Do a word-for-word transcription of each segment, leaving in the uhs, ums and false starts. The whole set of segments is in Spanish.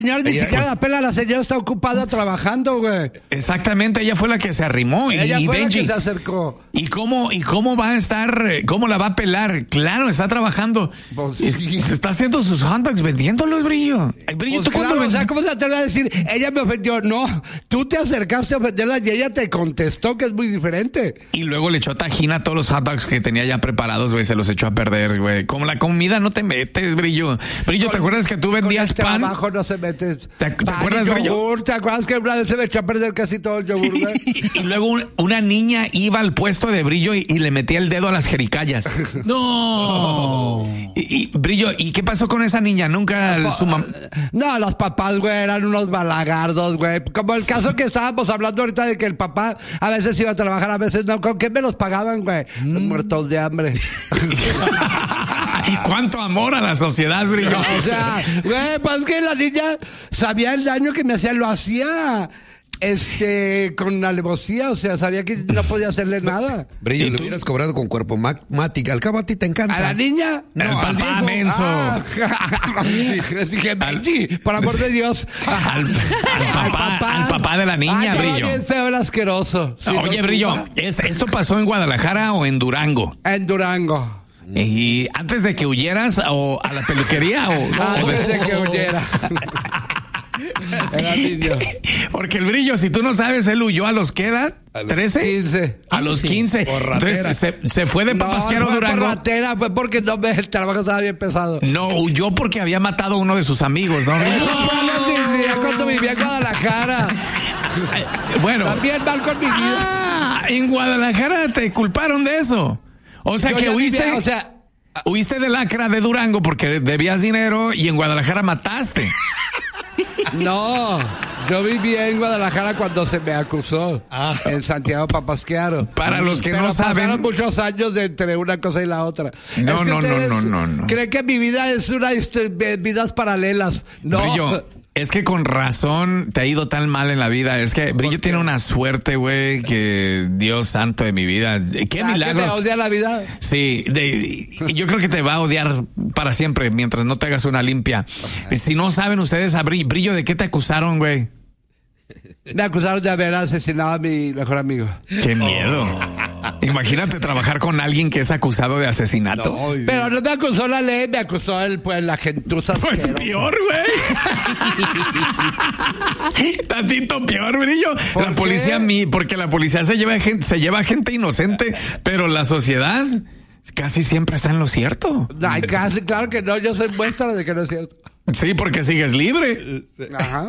Señor, ni Ella, siquiera pues, la pela, la señora está ocupada trabajando, güey. Exactamente, ella fue la que se arrimó. Ella y fue Benji, la que se acercó. ¿Y cómo, ¿Y cómo va a estar, cómo la va a pelar? Claro, está trabajando. Pues, Es- sí. Se está haciendo sus hot dogs vendiéndolos, Brillo. El Brillo, Pues ¿tú cuándo claro, o vendi- sea, ¿cómo se atreve a decir? Ella me ofendió. No, tú te acercaste a ofenderla y ella te contestó, que es muy diferente. Y luego le echó tajín a todos los hot dogs que tenía ya preparados, güey. Se los echó a perder, güey. Como la comida no te metes, Brillo. Brillo, ¿te Con- acuerdas que tú vendías Con el pan? trabajo no se mete. ¿Te- te Pan y acuerdas, Brillo? yogur? ¿Te acuerdas que una vez se me echó a perder casi todo el yogur, güey? Y luego un- una niña iba al puesto de Brillo y, y le metía el dedo a las jericayas. No. Y, y, Brillo, ¿y qué pasó con esa niña? Nunca su mam- No, los papás, güey, eran unos balagardos, güey. Como el caso que estábamos hablando ahorita de que el papá a veces iba a trabajar, a veces no. ¿Con qué me los pagaban, güey? Los muertos de hambre. ¿Y cuánto amor a la sociedad, Brillo? O sea, güey, pues que la niña sabía el daño que me hacía, lo hacía este con alevosía, o sea, sabía que no podía hacerle nada. Brillo, ¿Y le tú? hubieras cobrado con cuerpo ma- mática. Al cabo a ti te encanta. ¿A la niña? El No, al papá Diego. menso. Ah, dije, Benji, por amor de Dios. Al, al papá, al papá de la niña, Ay, estaba Brillo. bien feo el asqueroso. Sí, Oye, no, Brillo, ¿es- ¿esto pasó en Guadalajara o en Durango? En Durango. Y antes de que huyeras o a la peluquería o, o Antes des- de que huyera. Era niño. Porque el Brillo, si tú no sabes, él huyó a los ¿qué edad? A los ¿trece? quince. A los quince. Por ratera. Entonces se, se fue de Papasquiaro no, a fue por Durango. ratera, fue porque no me, el trabajo estaba bien pesado. No, huyó porque había matado a uno de sus amigos, ¿no? Brillo? Eso fue a los diez, cuando vivía en Guadalajara. Bueno. También mal con mi vida. Ah, en Guadalajara te culparon de eso. O sea Yo que ya huiste, vivía, o sea, huiste de lacra de Durango porque debías dinero y en Guadalajara mataste. no, yo vivía en Guadalajara cuando se me acusó. Ah. En Santiago Papasquiaro. Para los que Pero no saben- pasaron muchos años de entre una cosa y la otra. No, Es que no, no, ustedes no, no, no. Creen que mi vida es una hist- de vidas paralelas. No. Brillo, es que con razón te ha ido tan mal en la vida. Es que Brillo tiene una suerte, güey, que Dios santo de mi vida. Qué Ah, ¿que milagro. me odia la vida? Sí, de- yo creo que te va a odiar para siempre mientras no te hagas una limpia. Si no saben ustedes, a Brillo, Brillo, ¿de qué te acusaron, güey? Me acusaron de haber asesinado a mi mejor amigo. Qué miedo. Imagínate trabajar con alguien que es acusado de asesinato. No, y- Pero no me acusó la ley, me acusó el, pues, la gentuza. Pues asquerosa. peor, güey. Tantito peor, Brillo. ¿Por La qué? policía, mi, porque la policía se lleva gente, se lleva gente inocente, pero la sociedad casi siempre está en lo cierto. Ay, casi, claro que no, yo soy muestra de que no es cierto. Sí, porque sigues libre. Ajá.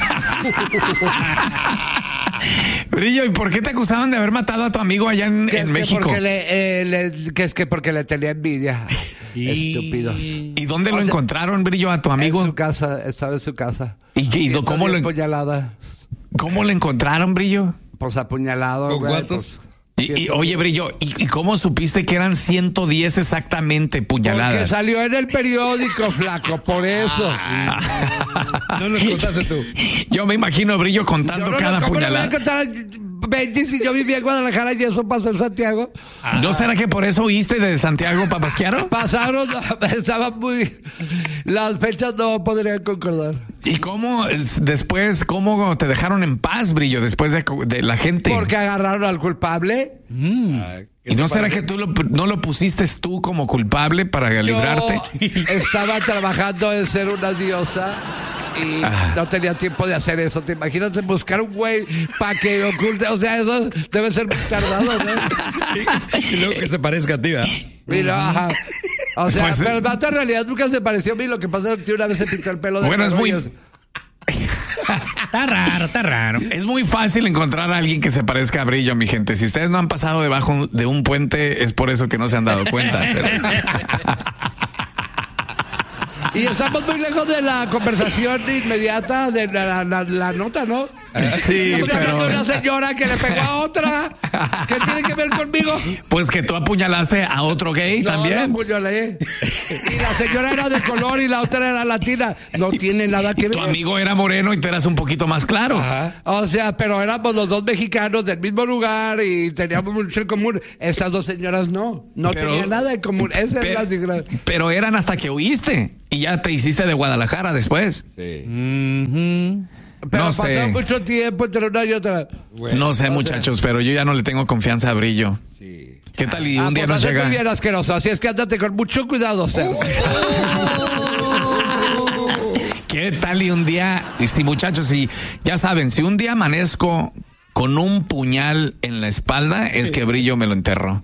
Brillo, ¿y por qué te acusaban de haber matado a tu amigo allá en, Que en es que México? porque le, eh, le- que es que porque le tenía envidia. Estúpidos. ¿Y dónde lo O sea, encontraron, Brillo, a tu En amigo? su casa, estaba en su casa. ¿Y, qué- y Siendo cómo, bien lo, apuñalada. cómo lo encontraron, Brillo? Pues apuñalado. ¿Con güey, cuántos? pues, Y, y, ciento oye, diez. Brillo, ¿y, y cómo supiste que eran ciento diez exactamente Porque puñaladas? salió en el periódico, flaco, por eso. No nos contaste tú. Yo me imagino Brillo contando Yo no, cada ¿cómo le voy a puñalada. contar a Benji si yo vivía en Guadalajara y eso pasó en Santiago? ¿No será que por eso huiste de Santiago Papasquiaro? Pasaron, estaban muy... Las fechas no podrían concordar. ¿Y cómo es- después, cómo te dejaron en paz, Brillo, después de, de la gente? Porque agarraron al culpable. Ah, ¿qué ¿Y no te será parece? que tú lo, no lo pusiste tú como culpable para librarte? Yo estaba trabajando en ser una diosa y Ah. no tenía tiempo de hacer eso. ¿Te imaginas de buscar un güey para que oculte? O sea, eso debe ser muy tardado, ¿no? Y luego que se parezca a ti, ¿verdad? Mira, ajá. O sea, Pues, pero el vato en realidad nunca se pareció a mí. Lo que pasa es que una vez se pintó el pelo de Bueno, es negro muy- y es- Está raro, está raro. Es muy fácil encontrar a alguien que se parezca a Brillo, mi gente. Si ustedes no han pasado debajo de un puente, es por eso que no se han dado cuenta. Y estamos muy lejos de la conversación inmediata de la, la- la nota, ¿no? Sí, Estamos hablando de pero... una señora que le pegó a otra. ¿Qué tiene que ver conmigo? Pues que tú apuñalaste a otro gay No, también. la apuñalé. Y la señora era de color y la otra era latina. No tiene nada que Tu ver. amigo era moreno y tú eras un poquito más claro. Ajá. O sea, pero éramos los dos mexicanos del mismo lugar y teníamos mucho en común. Estas dos señoras no. No Pero- tenían nada en común. Esa Pe- es la diferencia. pero eran hasta que huiste. Y ya te hiciste de Guadalajara después. Sí. Mm-hmm. Pero No pasó sé. mucho tiempo entre una y otra. Bueno, No sé, o sea- muchachos, pero yo ya no le tengo confianza a Brillo. sí. ¿Qué tal y Ah, un día pues nos hace llega? muy bien asqueroso. Así es que ándate con mucho cuidado, Ser. ¿Qué tal y un día? Y si, muchachos, si ya saben, si un día amanezco con un puñal en la espalda, es que Brillo me lo enterró.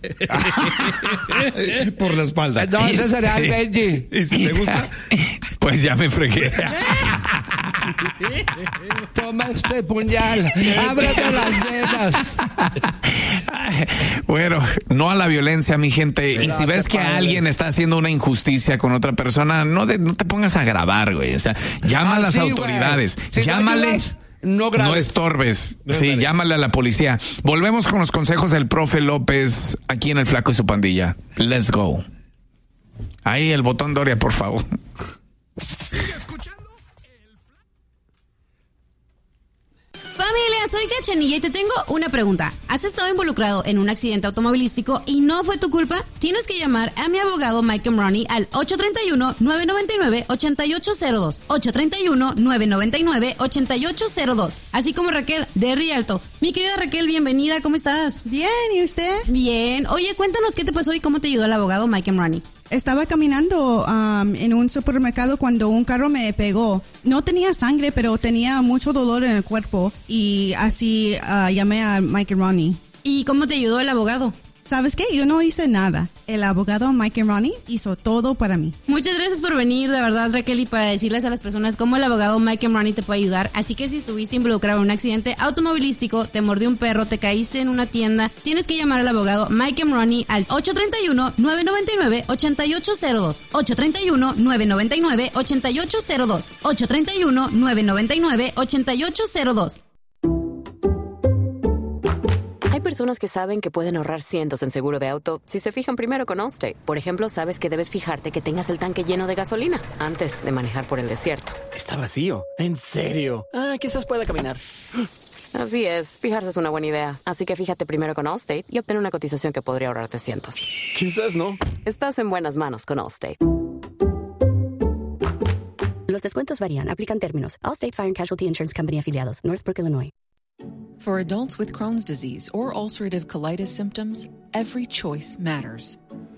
Por la espalda. No, ese sería el Sí. Benji. ¿Y si te gusta? Pues ya me fregué. Toma este puñal. Ábrete las venas. Bueno, no a la violencia, mi gente. Y No, si ves qué que padre. alguien está haciendo una injusticia con otra persona, no, de- no te pongas a grabar, güey. O sea, llama Ah, a las sí, güey. autoridades. Si no Llámale. ayudas, no grabes. No estorbes. Sí, llámale a la policía. Volvemos con los consejos del profe López aquí en El Flaco y su pandilla. Let's go. Ahí el botón Doria, por favor. Familia, soy Cachanilla y te tengo una pregunta. ¿Has estado involucrado en un accidente automovilístico y no fue tu culpa? Tienes que llamar a mi abogado Mike Ronnie al ocho tres uno, nueve nueve nueve, ocho ocho cero dos. ocho tres uno, nueve nueve nueve, ocho ocho cero dos. Así como Raquel de Rialto. Mi querida Raquel, bienvenida, ¿cómo estás? Bien, ¿y usted? Bien. Oye, cuéntanos qué te pasó y cómo te ayudó el abogado Mike Ronnie. Estaba caminando um, en un supermercado cuando un carro me pegó. No tenía sangre, pero tenía mucho dolor en el cuerpo y así uh, llamé a Mike Ronnie. ¿Y cómo te ayudó el abogado? ¿Sabes qué? Yo no hice nada. El abogado Mike Ronnie hizo todo para mí. Muchas gracias por venir, de verdad, Raquel, y para decirles a las personas cómo el abogado Mike Ronnie te puede ayudar. Así que si estuviste involucrado en un accidente automovilístico, te mordió un perro, te caíste en una tienda, tienes que llamar al abogado Mike Ronnie al ocho tres uno, nueve nueve nueve, ocho ocho cero dos. ocho tres uno, nueve nueve nueve, ocho ocho cero dos. ocho tres uno, nueve nueve nueve, ocho ocho cero dos. Hay personas que saben que pueden ahorrar cientos en seguro de auto si se fijan primero con Allstate. Por ejemplo, sabes que debes fijarte que tengas el tanque lleno de gasolina antes de manejar por el desierto. Está vacío. ¿En serio? Ah, quizás pueda caminar. Así es, fijarse es una buena idea. Así que fíjate primero con Allstate y obtén una cotización que podría ahorrarte cientos. Quizás no. Estás en buenas manos con Allstate. Los descuentos varían. Aplican términos. Allstate Fire and Casualty Insurance Company afiliados. Northbrook, Illinois. For adults with Crohn's disease or ulcerative colitis symptoms, every choice matters.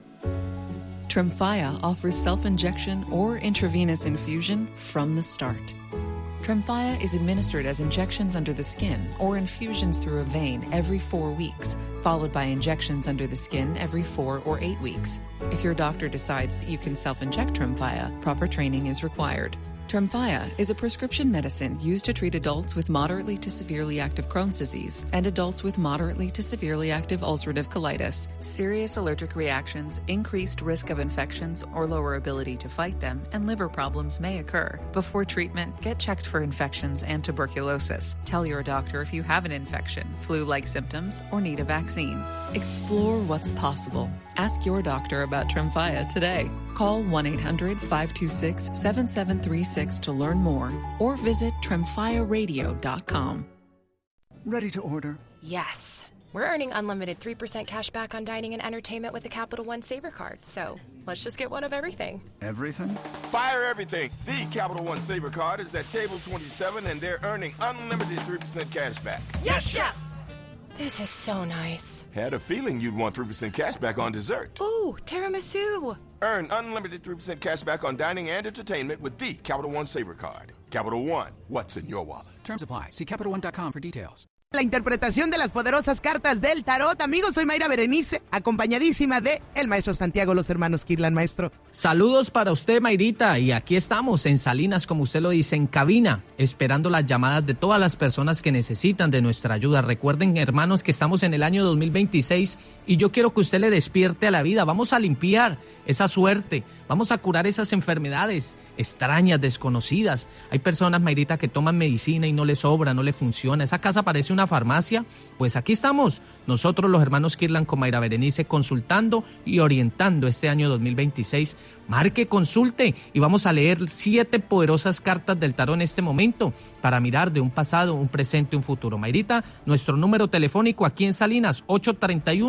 Tremfya offers self-injection or intravenous infusion from the start. Tremfya is administered as injections under the skin or infusions through a vein every four weeks, followed by injections under the skin every four or eight weeks. If your doctor decides that you can self-inject Tremfya, proper training is required. Tremfya is a prescription medicine used to treat adults with moderately to severely active Crohn's disease and adults with moderately to severely active ulcerative colitis. Serious allergic reactions, increased risk of infections or lower ability to fight them, and liver problems may occur. Before treatment, get checked for infections and tuberculosis. Tell your doctor if you have an infection, flu-like symptoms, or need a vaccine. Explore what's possible. Ask your doctor about Tremfya today. Call one eight hundred, five two six, seven seven three six to learn more or visit tremfya radio dot com. Ready to order? Yes. We're earning unlimited three percent cash back on dining and entertainment with a Capital One Saver card. So let's just get one of everything. Everything? Fire everything. The Capital One Saver card is at table twenty-seven and they're earning unlimited three percent cash back. Yes, Chef! This is so nice. Had a feeling you'd want three percent cash back on dessert. Ooh, tiramisu. Earn unlimited three percent cash back on dining and entertainment with the Capital One Saver card. Capital One, what's in your wallet? Terms apply. See Capital One dot com for details. La interpretación de las poderosas cartas del tarot. Amigos, soy Mayra Berenice, acompañadísima de el maestro Santiago, los hermanos Kirlan. Maestro. Saludos para usted, Mayrita, y aquí estamos en Salinas, como usted lo dice, en cabina, esperando las llamadas de todas las personas que necesitan de nuestra ayuda. Recuerden, hermanos, que estamos en el año dos mil veintiséis y yo quiero que usted le despierte a la vida. Vamos a limpiar esa suerte, vamos a curar esas enfermedades extrañas, desconocidas. Hay personas, Mayrita, que toman medicina y no les sobra, no les funciona. Esa casa parece una farmacia. Pues aquí estamos, nosotros los hermanos Kirlan con Mayra Berenice, consultando y orientando este año dos mil veintiséis. Marque, consulte y vamos a leer siete poderosas cartas del tarot en este momento para mirar de un pasado, un presente y un futuro. Mayrita, nuestro número telefónico aquí en Salinas, ocho tres uno,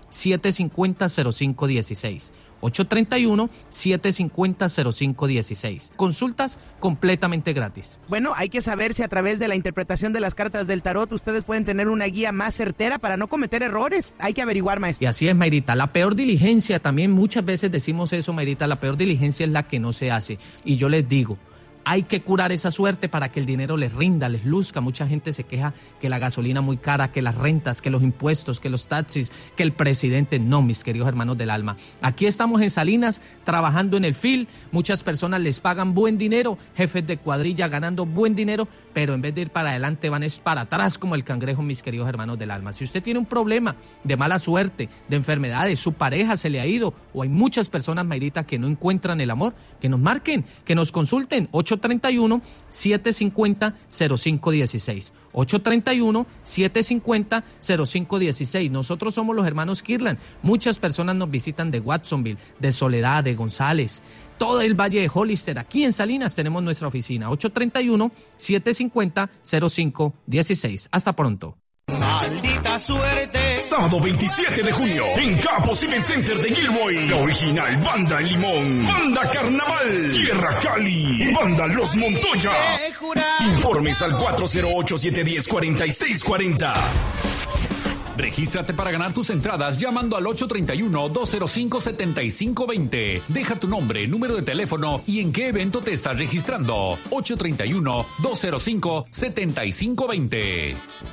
siete cinco cero, cero cinco uno seis. ocho tres uno, siete cinco cero, cero cinco uno seis. Consultas completamente gratis. Bueno, hay que saber si a través de la interpretación de las cartas del tarot ustedes pueden tener una guía más certera para no cometer errores. Hay que averiguar, maestro. Y así es, Mayrita. La peor diligencia, también muchas veces decimos eso, Mayrita, la peor diligencia es la que no se hace. Y yo les digo, hay que curar esa suerte para que el dinero les rinda, les luzca. Mucha gente se queja que la gasolina muy cara, que las rentas, que los impuestos, que los taxis, que el presidente. No, mis queridos hermanos del alma. Aquí estamos en Salinas trabajando en el field. Muchas personas les pagan buen dinero, jefes de cuadrilla ganando buen dinero, pero en vez de ir para adelante van es para atrás como el cangrejo, mis queridos hermanos del alma. Si usted tiene un problema de mala suerte, de enfermedades, su pareja se le ha ido, o hay muchas personas, Mayrita, que no encuentran el amor, que nos marquen, que nos consulten. ocho tres uno, siete cinco cero, cero cinco uno seis. ocho tres uno, siete cinco cero, cero cinco uno seis. Nosotros somos los hermanos Kirlan. Muchas personas nos visitan de Watsonville, de Soledad, de González, todo el Valle de Hollister. Aquí en Salinas tenemos nuestra oficina. ocho tres uno, siete cinco cero, cero cinco uno seis. Hasta pronto. Maldita suerte. Sábado veintisiete de junio en Capos Event Center de Gilboy. La original Banda El Limón, Banda Carnaval, Tierra Cali y Banda Los Montoya. Informes al cuatro cero ocho, siete uno cero, cuatro seis cuatro cero. Regístrate para ganar tus entradas llamando al ocho tres uno, dos cero cinco, siete cinco dos cero. Deja tu nombre, número de teléfono y en qué evento te estás registrando. ocho tres uno, dos cero cinco, siete cinco dos cero.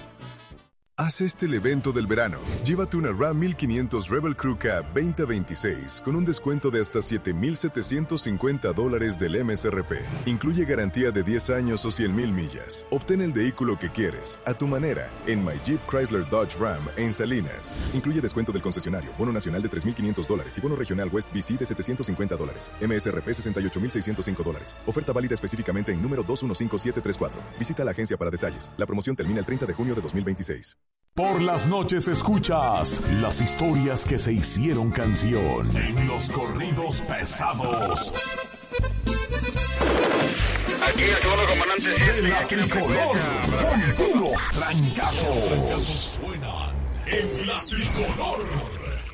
Haz este el evento del verano. Llévate una Ram mil quinientos Rebel Crew Cab veinte veintiséis con un descuento de hasta siete mil setecientos cincuenta dólares del M S R P. Incluye garantía de diez años o cien mil millas. Obtén el vehículo que quieres, a tu manera, en My Jeep Chrysler Dodge Ram en Salinas. Incluye descuento del concesionario, bono nacional de tres mil quinientos dólares y bono regional West B C de setecientos cincuenta dólares. M S R P sesenta y ocho mil seiscientos cinco dólares. Oferta válida específicamente en número dos uno cinco siete tres cuatro. Visita la agencia para detalles. La promoción termina el treinta de junio de dos mil veintiséis. Por las noches escuchas las historias que se hicieron canción en los corridos pesados. Aquí el segundo comandante de la tricolor, con puros trancazos. Suenan en la tricolor.